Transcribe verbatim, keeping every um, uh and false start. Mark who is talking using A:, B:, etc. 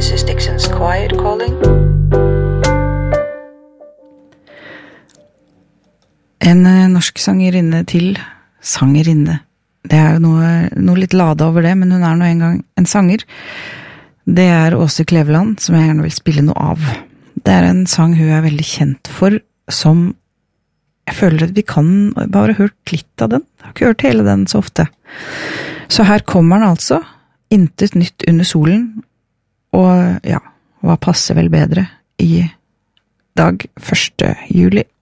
A: This is Dixon's Quiet calling. En uh, norsk sangerinne til sangerinne. Det er jo noe, noe litt lada over det, men hun er nå en gang en sanger. Det er Åse Kleveland, som jeg gjerne vil spille noe av. Det er en sang hun er veldig kjent for, som jeg føler at vi kan bare hørt litt av den. Jeg har ikke hørt hele den så ofte. Så her kommer den altså, intet nytt under solen, og ja, hva passer vel bedre i dag første juli?